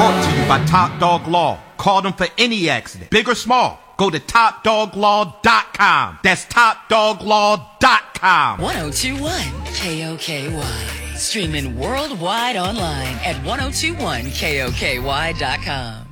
Brought to you by Top Dog Law. Call them for any accident, big or small. Go to TopDogLaw.com. That's TopDogLaw.com. 1021 KOKY. Streaming worldwide online at 1021KOKY.com.